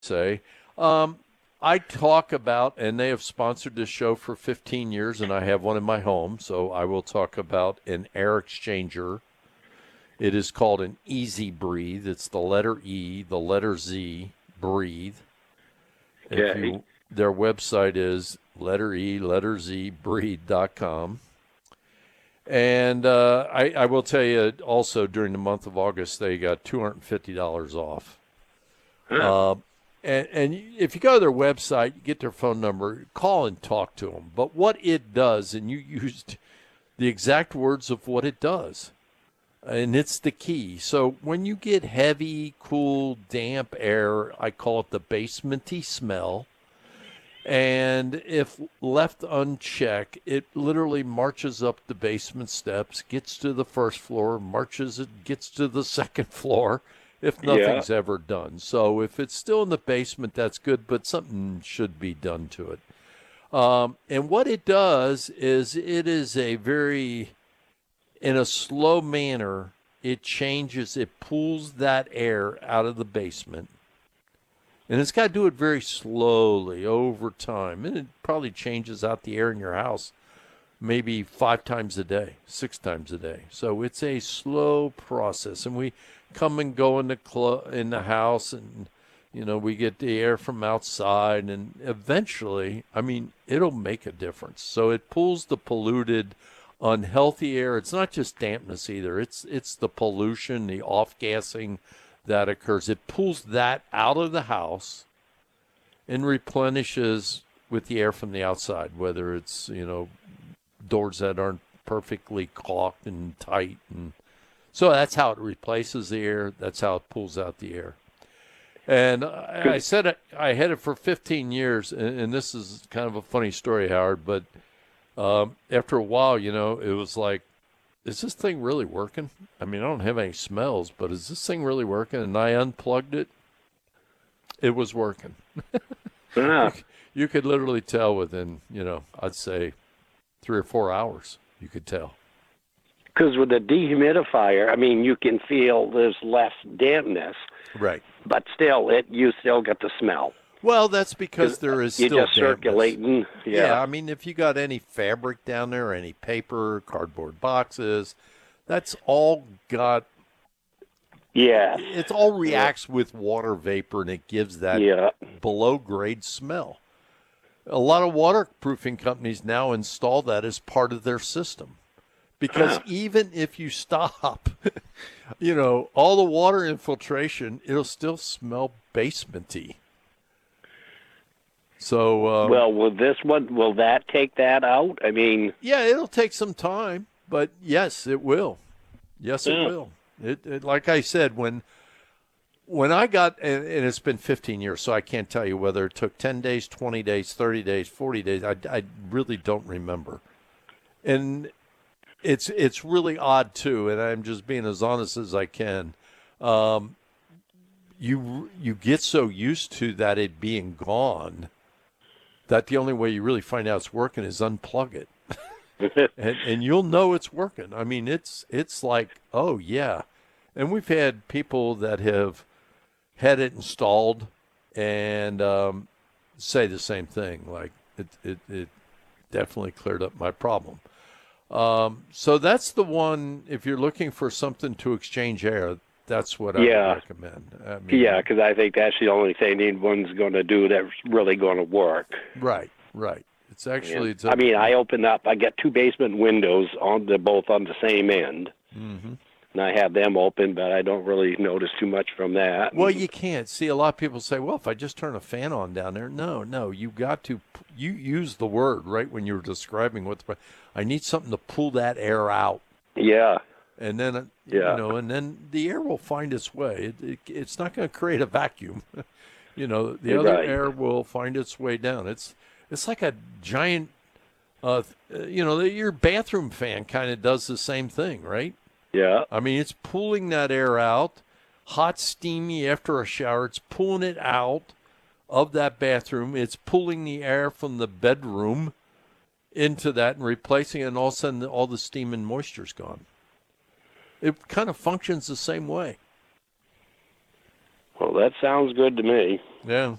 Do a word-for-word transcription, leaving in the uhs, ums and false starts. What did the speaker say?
say. Um, I talk about, and they have sponsored this show for fifteen years, and I have one in my home, so I will talk about an air exchanger. It is called an Easy Breathe. It's the letter E, the letter Z, breathe. If Okay. you, their website is letter E, letter Z, breathe dot com. And uh, I, I will tell you also during the month of August, they got two hundred fifty dollars off. Huh. Uh, and, and if you go to their website, you get their phone number, call and talk to them. But what it does, and you used the exact words of what it does, and it's the key. So when you get heavy, cool, damp air, I call it the basementy smell. And if left unchecked, it literally marches up the basement steps, gets to the first floor, marches it, gets to the second floor, if nothing's Yeah. ever done. So if it's still in the basement, that's good, but something should be done to it. Um, and what it does is it is a very, in a slow manner, it changes, it pulls that air out of the basement. And it's got to do it very slowly over time. And it probably changes out the air in your house maybe five times a day, six times a day. So it's a slow process. And we come and go in the, cl- in the house and, you know, we get the air from outside. And eventually, I mean, it'll make a difference. So it pulls the polluted, unhealthy air. It's not just dampness either. It's, it's the pollution, the off-gassing that occurs. It pulls that out of the house and replenishes with the air from the outside, whether it's, you know, doors that aren't perfectly caulked and tight. And so that's how it replaces the air. That's how it pulls out the air. And I, I said it, I had it for fifteen years, and, and this is kind of a funny story, Howard, but um, after a while, you know, it was like, is this thing really working? I mean, I don't have any smells, but is this thing really working? And I unplugged it. It was working. Yeah. you, you could literally tell within, you know, I'd say three or four hours, you could tell. Because with the dehumidifier, I mean, you can feel there's less dampness, Right. but still, it you still get the smell. Well, that's because there is You're still just dampness. circulating. Yeah. Yeah. I mean, if you got any fabric down there, any paper, cardboard boxes, that's all got, Yeah. it all reacts with water vapor, and it gives that Yeah. below grade smell. A lot of waterproofing companies now install that as part of their system. Because Huh. even if you stop, you know, all the water infiltration, it'll still smell basementy. So, um, Well, will this one, will that take that out? I mean, yeah, it'll take some time, but yes, it will. Yes, it Yeah. will. It, it like I said, when when I got, and, and it's been fifteen years, so I can't tell you whether it took ten days, twenty days, thirty days, forty days. I, I really don't remember. And it's it's really odd too, and I'm just being as honest as I can. Um, you you get so used to that it being gone that the only way you really find out it's working is unplug it, and and you'll know it's working. I mean, it's it's like, oh yeah, and we've had people that have had it installed and um, say the same thing, like it it, it definitely cleared up my problem. Um, so that's the one. If you're looking for something to exchange air, that's what I Yeah. would recommend. I mean, yeah, because I think that's the only thing anyone's going to do that's really going to work. right, right. It's actually, it's a, I mean, I open up, I get two basement windows on the both on the same end, Mhm. and I have them open, but I don't really notice too much from that. Well, you can't see. A lot of people say, "Well, if I just turn a fan on down there," no, no, you got to. You use the word right when you were describing what the. I need something to pull that air out, Yeah, and then uh, Yeah. you know, and then the air will find its way. It, it, it's not going to create a vacuum. you know, the other Right. air will find its way down. It's it's like a giant. Uh, you know, your bathroom fan kind of does the same thing, right? yeah, I mean, it's pulling that air out, hot, steamy after a shower. It's pulling it out of that bathroom. It's pulling the air from the bedroom into that and replacing it, and all of a sudden, all the steam and moisture's gone. It kind of functions the same way. well, that sounds good to me. Yeah.